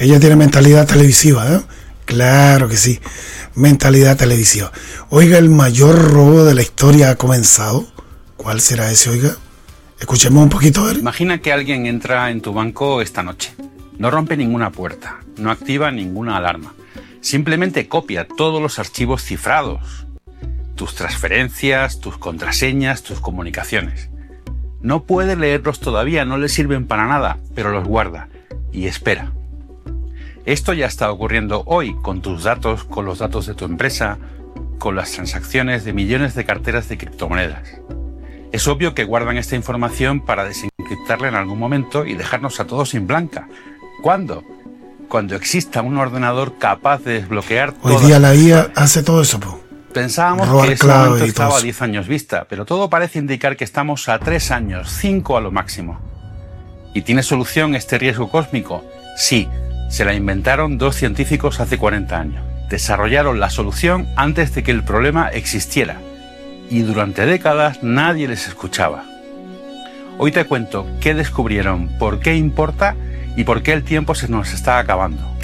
Ella tiene mentalidad televisiva, ¿eh? Claro que sí, mentalidad televisiva. Oiga, el mayor robo de la historia ha comenzado. ¿Cuál será ese, oiga? Escuchemos un poquito, a ver. Imagina que alguien entra en tu banco esta noche. No rompe ninguna puerta, no activa ninguna alarma. Simplemente copia todos los archivos cifrados. Tus transferencias, tus contraseñas, tus comunicaciones. No puede leerlos todavía, no le sirven para nada, pero los guarda y espera. Esto ya está ocurriendo hoy con tus datos, con los datos de tu empresa, con las transacciones de millones de carteras de criptomonedas. Es obvio que guardan esta información para desencriptarla en algún momento y dejarnos a todos en blanca. ¿Cuándo? Cuando exista un ordenador capaz de desbloquear Hoy día la IA hace todo eso, po. Pensábamos Robar que ese clave momento y estaba todo a eso. 10 años vista, pero todo parece indicar que estamos a 3 años, 5 a lo máximo. ¿Y tiene solución este riesgo cósmico? Sí, se la inventaron 2 científicos hace 40 años. Desarrollaron la solución antes de que el problema existiera y durante décadas nadie les escuchaba. Hoy te cuento qué descubrieron, por qué importa y por qué el tiempo se nos está acabando.